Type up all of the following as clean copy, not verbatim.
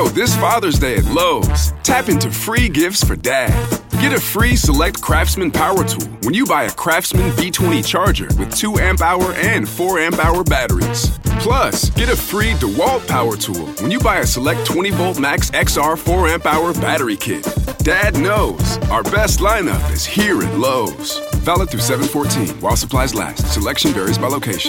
Now, this Father's Day at Lowe's, tap into free gifts for Dad. Get a free Select Craftsman power tool when you buy a Craftsman B20 charger with 2 amp-hour and 4 amp-hour batteries. Plus, get a free DeWalt power tool when you buy a Select 20-volt Max XR 4 amp-hour battery kit. Dad knows our best lineup is here at Lowe's. Valid through 7/14 while supplies last. Selection varies by location.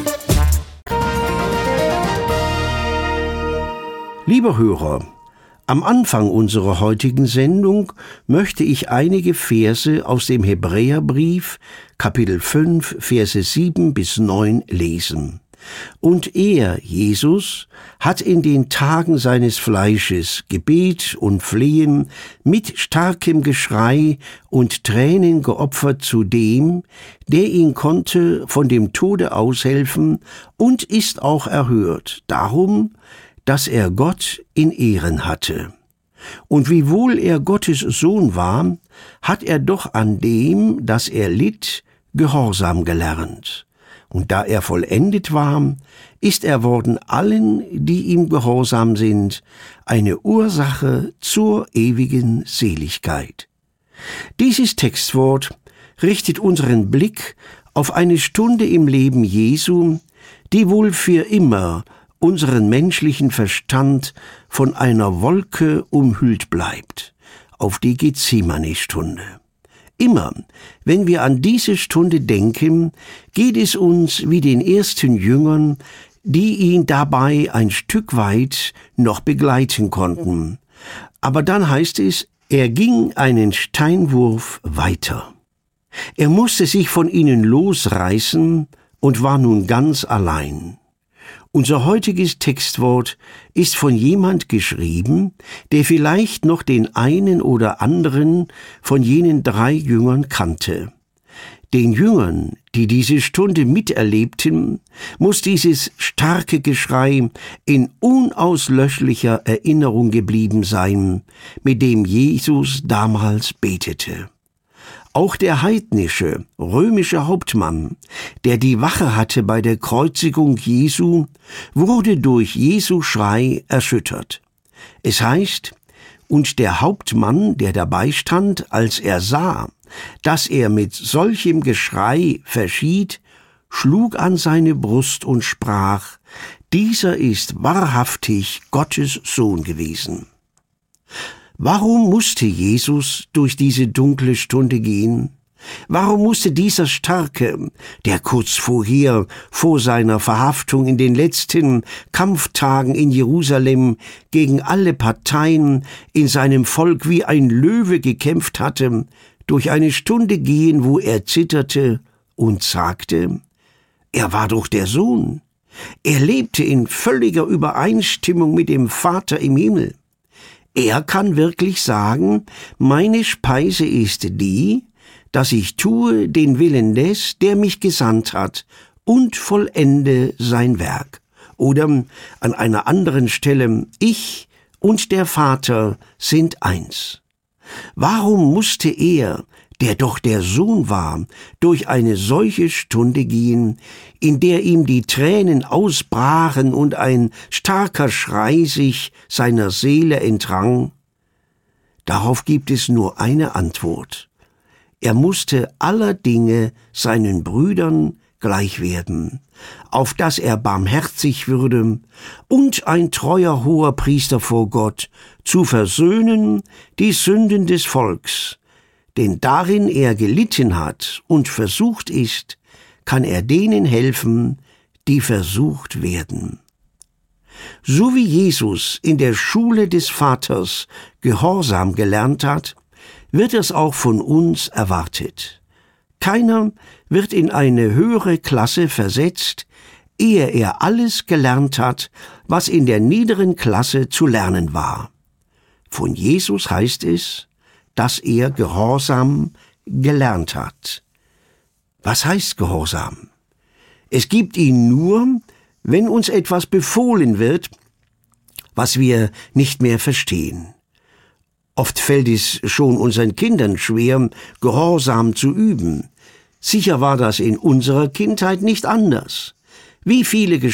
Lieber Hörer, am Anfang unserer heutigen Sendung möchte ich einige Verse aus dem Hebräerbrief, Kapitel 5, Verse 7 bis 9 lesen. Und er, Jesus, hat in den Tagen seines Fleisches Gebet und Flehen mit starkem Geschrei und Tränen geopfert zu dem, der ihn konnte von dem Tode aushelfen, und ist auch erhört, darum, dass er Gott in Ehren hatte. Und wiewohl er Gottes Sohn war, hat er doch an dem, das er litt, Gehorsam gelernt. Und da er vollendet war, ist er worden allen, die ihm gehorsam sind, eine Ursache zur ewigen Seligkeit. Dieses Textwort richtet unseren Blick auf eine Stunde im Leben Jesu, die wohl für immer unseren menschlichen Verstand von einer Wolke umhüllt bleibt, auf die Gethsemane-Stunde. Immer, wenn wir an diese Stunde denken, geht es uns wie den ersten Jüngern, die ihn dabei ein Stück weit noch begleiten konnten. Aber dann heißt es, er ging einen Steinwurf weiter. Er musste sich von ihnen losreißen und war nun ganz allein. Unser heutiges Textwort ist von jemand geschrieben, der vielleicht noch den einen oder anderen von jenen 3 Jüngern kannte. Den Jüngern, die diese Stunde miterlebten, muss dieses starke Geschrei in unauslöschlicher Erinnerung geblieben sein, mit dem Jesus damals betete. Auch der heidnische, römische Hauptmann, der die Wache hatte bei der Kreuzigung Jesu, wurde durch Jesu Schrei erschüttert. Es heißt, und der Hauptmann, der dabei stand, als er sah, dass er mit solchem Geschrei verschied, schlug an seine Brust und sprach, dieser ist wahrhaftig Gottes Sohn gewesen. Warum musste Jesus durch diese dunkle Stunde gehen? Warum musste dieser Starke, der kurz vorher, vor seiner Verhaftung in den letzten Kampftagen in Jerusalem gegen alle Parteien in seinem Volk wie ein Löwe gekämpft hatte, durch eine Stunde gehen, wo er zitterte und sagte, er war doch der Sohn. Er lebte in völliger Übereinstimmung mit dem Vater im Himmel. Er kann wirklich sagen, meine Speise ist die, dass ich tue den Willen des, der mich gesandt hat, und vollende sein Werk. Oder an einer anderen Stelle, ich und der Vater sind eins. Warum musste er, der doch der Sohn war, durch eine solche Stunde gehen, in der ihm die Tränen ausbrachen und ein starker Schrei sich seiner Seele entrang? Darauf gibt es nur eine Antwort. Er musste aller Dinge seinen Brüdern gleich werden, auf dass er barmherzig würde und ein treuer Hoherpriester vor Gott, zu versöhnen die Sünden des Volks. Denn darin er gelitten hat und versucht ist, kann er denen helfen, die versucht werden. So wie Jesus in der Schule des Vaters Gehorsam gelernt hat, wird es auch von uns erwartet. Keiner wird in eine höhere Klasse versetzt, ehe er alles gelernt hat, was in der niederen Klasse zu lernen war. Von Jesus heißt es, dass er Gehorsam gelernt hat. Was heißt Gehorsam? Es gibt ihn nur, wenn uns etwas befohlen wird, was wir nicht mehr verstehen. Oft fällt es schon unseren Kindern schwer, Gehorsam zu üben. Sicher war das in unserer Kindheit nicht anders. Wie viele